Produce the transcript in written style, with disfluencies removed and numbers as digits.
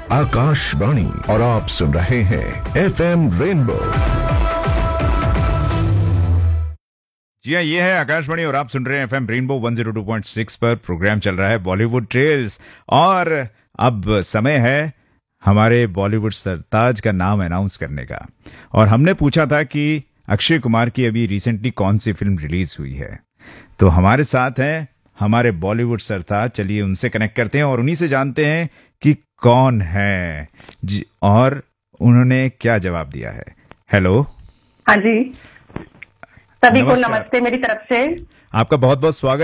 आकाशवाणी और आप सुन रहे हैं FM रेनबो। जी हाँ, ये है आकाशवाणी और आप सुन रहे हैं FM रेनबो 102.6 पर। प्रोग्राम चल रहा है बॉलीवुड ट्रेल्स और अब समय है हमारे बॉलीवुड सरताज का नाम अनाउंस करने का। और हमने पूछा था कि अक्षय कुमार की अभी रिसेंटली कौन सी फिल्म रिलीज हुई है, तो हमारे साथ हैं हमारे बॉलीवुड सरताज। चलिए उनसे कनेक्ट करते हैं और उन्हीं से जानते हैं कि कौन है जी और उन्होंने क्या जवाब दिया है। हेलो। हाँ जी, सभी को नमस्कार। नमस्ते मेरी तरफ से। आपका बहुत बहुत स्वागत